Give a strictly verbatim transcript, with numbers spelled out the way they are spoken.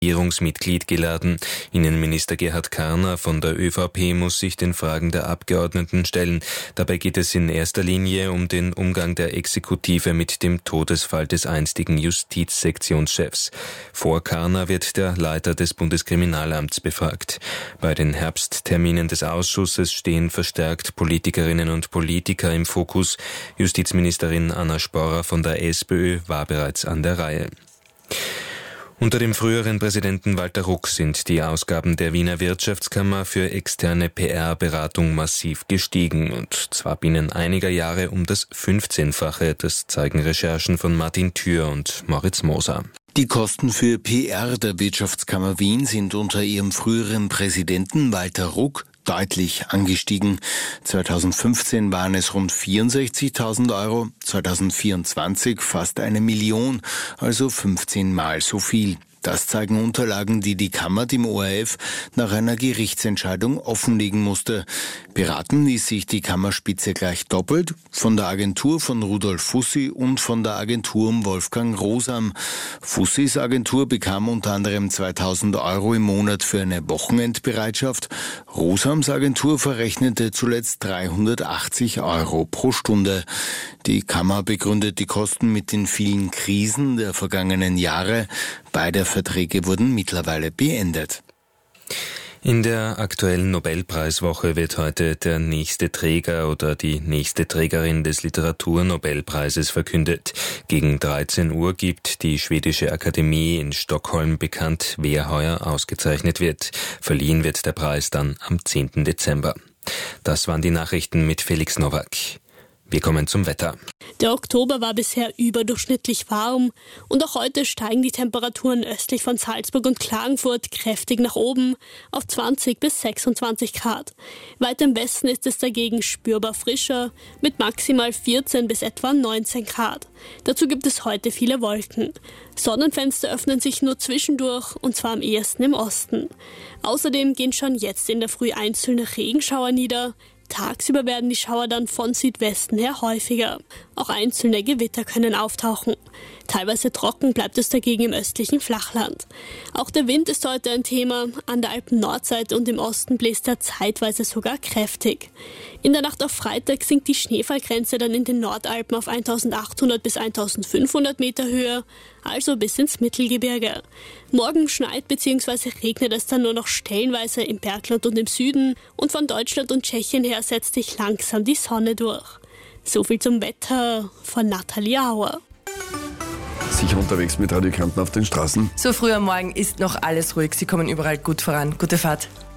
Regierungsmitglied geladen. Innenminister Gerhard Karner von der ÖVP muss sich den Fragen der Abgeordneten stellen. Dabei geht es in erster Linie um den Umgang der Exekutive mit dem Todesfall des einstigen Justizsektionschefs. Vor Karner wird der Leiter des Bundeskriminalamts befragt. Bei den Herbstterminen des Ausschusses stehen verstärkt Politikerinnen und Politiker im Fokus. Justizministerin Anna Sporrer von der SPÖ war bereits an der Reihe. Unter dem früheren Präsidenten Walter Ruck sind die Ausgaben der Wiener Wirtschaftskammer für externe P R-Beratung massiv gestiegen, und zwar binnen einiger Jahre um das fünfzehnfache. Das zeigen Recherchen von Martin Thür und Moritz Moser. Die Kosten für P R der Wirtschaftskammer Wien sind unter ihrem früheren Präsidenten Walter Ruck deutlich angestiegen. zweitausendfünfzehn waren es rund vierundsechzigtausend Euro, zweitausendvierundzwanzig fast eine Million, also fünfzehn Mal so viel. Das zeigen Unterlagen, die die Kammer dem O R F nach einer Gerichtsentscheidung offenlegen musste. Beraten ließ sich die Kammerspitze gleich doppelt, von der Agentur von Rudolf Fussi und von der Agentur um Wolfgang Rosam. Fussis Agentur bekam unter anderem zweitausend Euro im Monat für eine Wochenendbereitschaft. Rosams Agentur verrechnete zuletzt dreihundertachtzig Euro pro Stunde. Die Kammer begründet die Kosten mit den vielen Krisen der vergangenen Jahre. Beide Verträge wurden mittlerweile beendet. In der aktuellen Nobelpreiswoche wird heute der nächste Träger oder die nächste Trägerin des Literaturnobelpreises verkündet. Gegen dreizehn Uhr gibt die Schwedische Akademie in Stockholm bekannt, wer heuer ausgezeichnet wird. Verliehen wird der Preis dann am zehnten Dezember. Das waren die Nachrichten mit Felix Nowak. Wir kommen zum Wetter. Der Oktober war bisher überdurchschnittlich warm und auch heute steigen die Temperaturen östlich von Salzburg und Klagenfurt kräftig nach oben auf zwanzig bis sechsundzwanzig Grad. Weiter im Westen ist es dagegen spürbar frischer mit maximal vierzehn bis etwa neunzehn Grad. Dazu gibt es heute viele Wolken. Sonnenfenster öffnen sich nur zwischendurch, und zwar am ehesten im Osten. Außerdem gehen schon jetzt in der Früh einzelne Regenschauer nieder. Tagsüber werden die Schauer dann von Südwesten her häufiger. Auch einzelne Gewitter können auftauchen. Teilweise trocken bleibt es dagegen im östlichen Flachland. Auch der Wind ist heute ein Thema. An der Alpen-Nordseite und im Osten bläst er zeitweise sogar kräftig. In der Nacht auf Freitag sinkt die Schneefallgrenze dann in den Nordalpen auf eintausendachthundert bis eintausendfünfhundert Meter Höhe, also bis ins Mittelgebirge. Morgen schneit bzw. regnet es dann nur noch stellenweise im Bergland und im Süden, und von Deutschland und Tschechien her setzt sich langsam die Sonne durch. So viel zum Wetter von Nathalie Auer. Sicher unterwegs mit Radio Kärnten auf den Straßen? So früh am Morgen ist noch alles ruhig. Sie kommen überall gut voran. Gute Fahrt.